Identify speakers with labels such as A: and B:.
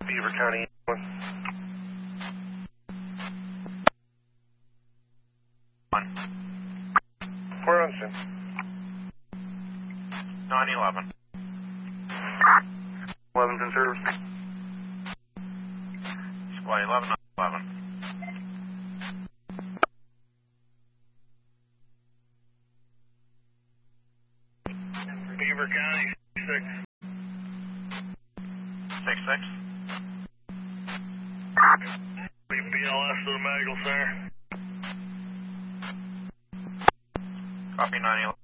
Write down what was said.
A: Beaver County. We're on scene.
B: 911.
A: 11's in service.
B: Squad 11, 11.
A: Beaver County, 6.
B: 6-6.
A: BLS to the medical center.
B: Copy 911.